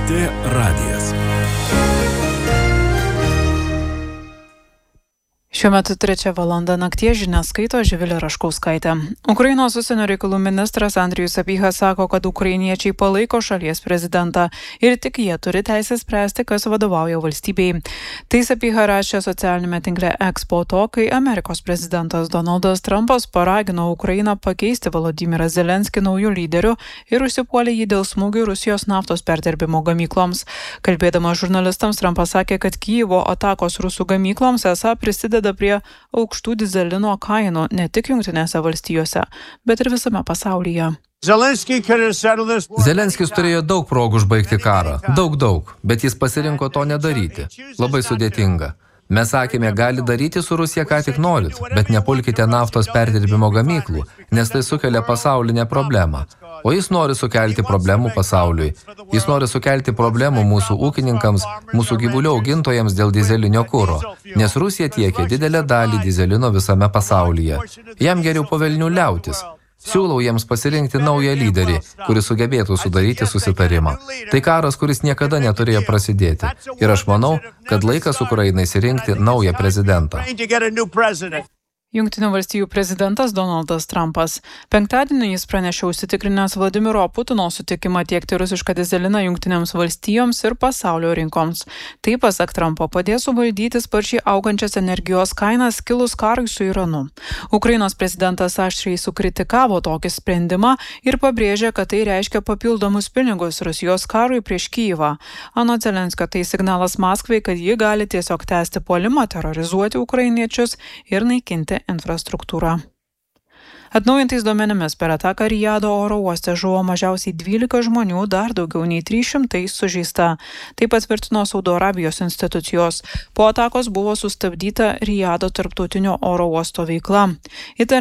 LRT radijas. Šiuo metu 3 valanda nakties žinias skaito Živilė Raškauskaitė. Ukrainos užsienio reikalų ministras Andrijus Sapycha sako, kad ukrainiečiai palaiko šalies prezidentą ir tik jie turi teisę spręsti, kas vadovauja valstybei. Tai Sapycha rašė socialinėme tinkle X po to, kai Amerikos prezidentas Donaldas Trumpas paragino Ukrainą pakeisti Volodymyrą Zelenskį naujų lyderių ir užsipuolė jį dėl smūgių Rusijos naftos perdirbimo gamykloms. Kalbėdamas žurnalistams, Trumpas sakė, kad Kijevo atakos rusų gamykloms esą prisideda prie aukštų dyzelino kainų ne tik Jungtinėse valstijose, bet ir visame pasaulyje. Zelenskis turėjo daug progų užbaigti karą. Daug, bet jis pasirinko to nedaryti. Labai sudėtinga. Mes sakėme, gali daryti su Rusija ką tik norit, bet nepulkite naftos perdirbimo gamyklų, nes tai sukelia pasaulinę problemą. O jis nori sukelti problemų pasauliui. Jis nori sukelti problemų mūsų ūkininkams, mūsų gyvulių augintojams dėl dyzelinio kuro, nes Rusija tiekia didelę dalį dyzelino visame pasaulyje. Jam geriau po velnių liautis. Siūlau jiems pasirinkti naują lyderį, kuris sugebėtų sudaryti susitarimą. Tai karas, kuris niekada neturėjo prasidėti. Ir aš manau, kad laikas Ukrainai išsirinkti naują prezidentą. Jungtinių valstijų prezidentas Donaldas Trumpas. Penktadienį jis pranešė užsitikrinęs Vladimiro Putino sutikimą tiekti rusišką dyzeliną Jungtinėms valstijoms ir pasaulio rinkoms. Tai, pasak Trumpo, padės suvaldyti sparčiai augančias energijos kainas kilus karui su Iranu. Ukrainos prezidentas aštriai sukritikavo tokį sprendimą ir pabrėžė, kad tai reiškia papildomus pinigus Rusijos karui prieš Kijevą. Anot Zelenskio tai signalas Maskvai, kad ji gali tiesiog tęsti puolimą, terorizuoti ukrainiečius ir naikinti infrastruktūrą. Atnaujintais duomenimis per ataką Rijado oro uoste žuvo mažiausiai 12 žmonių, dar daugiau nei 300 sužeista. Tai patvirtino Saudo Arabijos institucijos. Po atakos buvo sustabdyta Rijado tarptautinio oro uosto veikla.